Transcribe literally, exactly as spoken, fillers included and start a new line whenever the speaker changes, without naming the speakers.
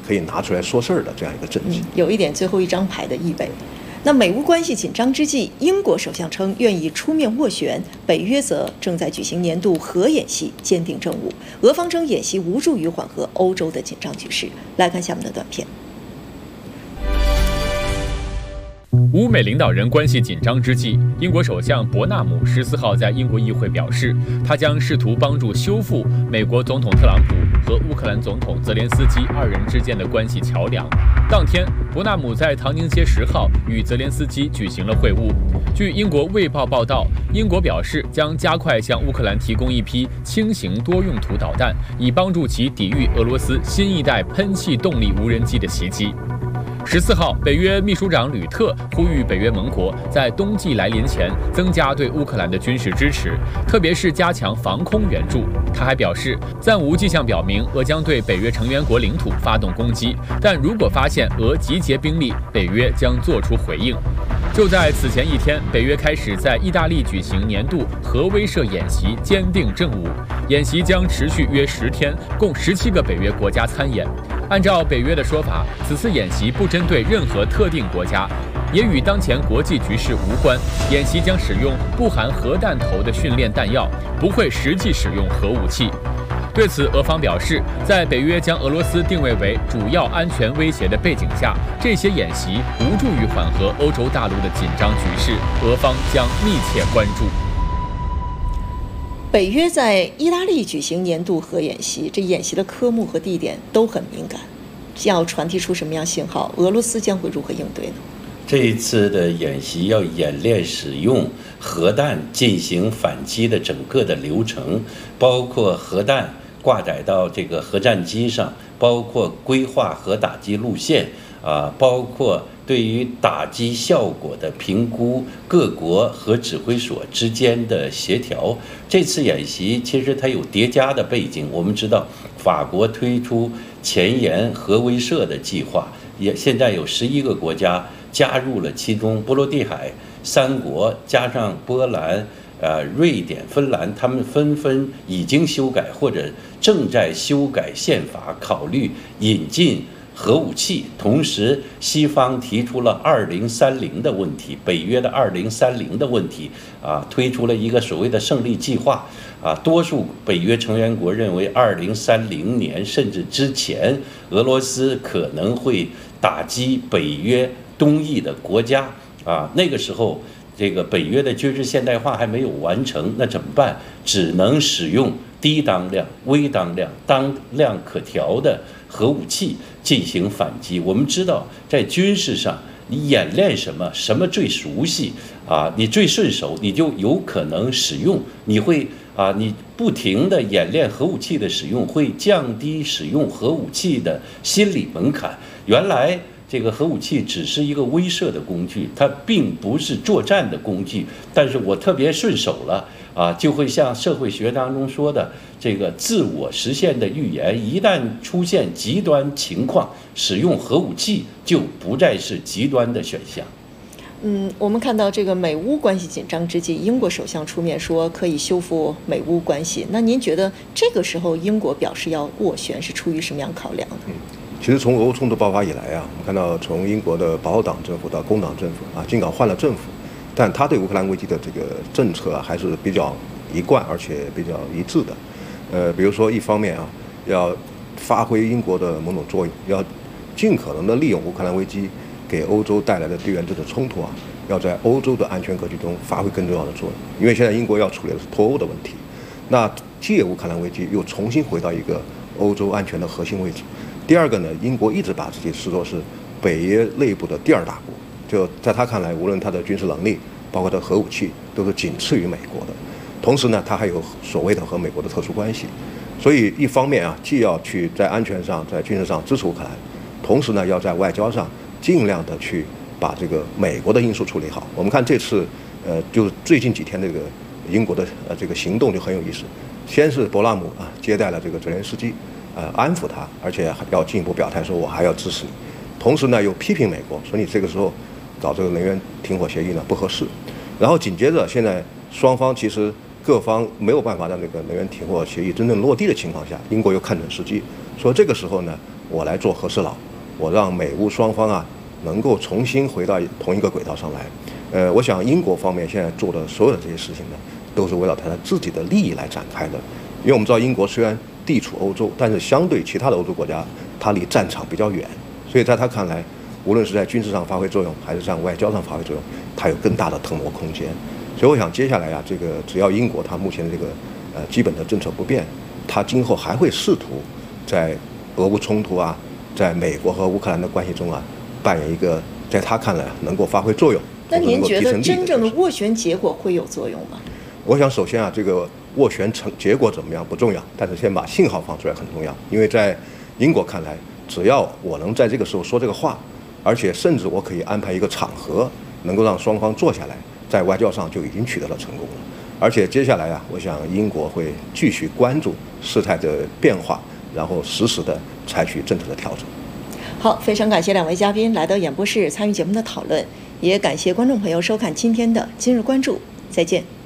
可以拿出来说事儿的这样一个政绩、
嗯，有一点最后一张牌的意味。那美乌关系紧张之际，英国首相称愿意出面斡旋，北约则正在举行年度核演习，坚定政务。俄方称演习无助于缓和欧洲的紧张局势。来看下面的短片。
乌美领导人关系紧张之际，英国首相伯纳姆十四号在英国议会表示，他将试图帮助修复美国总统特朗普和乌克兰总统泽连斯基二人之间的关系桥梁。当天，伯纳姆在唐宁街十号与泽连斯基举行了会晤。据英国《卫报》报道，英国表示将加快向乌克兰提供一批轻型多用途导弹，以帮助其抵御俄罗斯新一代喷气动力无人机的袭击。十四号，北约秘书长吕特呼吁北约盟国在冬季来临前增加对乌克兰的军事支持，特别是加强防空援助。他还表示，暂无迹象表明俄将对北约成员国领土发动攻击，但如果发现俄集结兵力，北约将作出回应。就在此前一天，北约开始在意大利举行年度核威慑演习，坚定政务。演习将持续约十天，共十七个北约国家参演。按照北约的说法，此次演习不针对任何特定国家，也与当前国际局势无关。演习将使用不含核弹头的训练弹药，不会实际使用核武器。对此，俄方表示，在北约将俄罗斯定位为主要安全威胁的背景下，这些演习无助于缓和欧洲大陆的紧张局势，俄方将密切关注。
北约在意大利举行年度核演习，这演习的科目和地点都很敏感，要传递出什么样信号？俄罗斯将会如何应对呢？
这一次的演习要演练使用核弹进行反击的整个的流程，包括核弹挂载到这个核战机上，包括规划核打击路线啊，包括对于打击效果的评估，各国核指挥所之间的协调。这次演习其实它有叠加的背景，我们知道法国推出前沿核威慑的计划，也现在有十一个国家加入了其中，波罗的海三国加上波兰、呃瑞典、芬兰，他们纷纷已经修改或者正在修改宪法，考虑引进核武器。同时，西方提出了二零三零的问题，北约的二零三零的问题啊，推出了一个所谓的胜利计划啊。多数北约成员国认为，二零三零年甚至之前，俄罗斯可能会打击北约东翼的国家啊。那个时候，这个北约的军事现代化还没有完成，那怎么办？只能使用低当量、微当量、当量可调的核武器进行反击。我们知道，在军事上，你演练什么，什么最熟悉啊，你最顺手，你就有可能使用。你会啊，你不停地演练核武器的使用，会降低使用核武器的心理门槛。原来这个核武器只是一个威慑的工具，它并不是作战的工具。但是我特别顺手了啊，就会像社会学当中说的，这个自我实现的预言，一旦出现极端情况，使用核武器就不再是极端的选项。
嗯，我们看到这个美乌关系紧张之际，英国首相出面说可以修复美乌关系。那您觉得这个时候英国表示要斡旋是出于什么样考量呢？
嗯其实从俄乌冲突爆发以来啊，我们看到从英国的保守党政府到工党政府啊，尽管换了政府，但他对乌克兰危机的这个政策啊，还是比较一贯而且比较一致的。呃，比如说一方面啊，要发挥英国的某种作用，要尽可能的利用乌克兰危机给欧洲带来的地缘政治冲突啊，要在欧洲的安全格局中发挥更重要的作用。因为现在英国要处理的是脱欧的问题，那借乌克兰危机又重新回到一个欧洲安全的核心位置。第二个呢，英国一直把自己视作是北约内部的第二大国，就在他看来，无论他的军事能力，包括他的核武器，都是仅次于美国的。同时呢，他还有所谓的和美国的特殊关系，所以一方面啊，既要去在安全上、在军事上支持乌克兰，同时呢，要在外交上尽量的去把这个美国的因素处理好。我们看这次，呃，就是最近几天这个英国的呃这个行动就很有意思，先是伯纳姆啊接待了这个泽连斯基。呃，安抚他，而且要进一步表态说，我还要支持你。同时呢，又批评美国，说你这个时候搞这个能源停火协议呢不合适。然后紧接着，现在双方其实各方没有办法让这个能源停火协议真正落地的情况下，英国又看准时机，说这个时候呢， 我来做和事佬，我让美乌双方啊能够重新回到同一个轨道上来。呃，我想英国方面现在做的所有的这些事情呢，都是围绕他自己的利益来展开的。因为我们知道英国虽然地处欧洲，但是相对其他的欧洲国家，它离战场比较远，所以在他看来，无论是在军事上发挥作用，还是在外交上发挥作用，它有更大的腾挪空间。所以我想接下来啊，这个只要英国它目前的这个呃基本的政策不变，它今后还会试图在俄乌冲突啊，在美国和乌克兰的关系中啊，扮演一个在他看来能够发挥作用。
那您觉得真正的斡旋结果会有作用吗？
我想首先啊，这个斡旋成结果怎么样不重要，但是先把信号放出来很重要。因为在英国看来，只要我能在这个时候说这个话，而且甚至我可以安排一个场合，能够让双方坐下来，在外交上就已经取得了成功了。而且接下来啊，我想英国会继续关注事态的变化，然后实时的采取政策的调整。
好，非常感谢两位嘉宾来到演播室参与节目的讨论，也感谢观众朋友收看今天的今日关注，再见。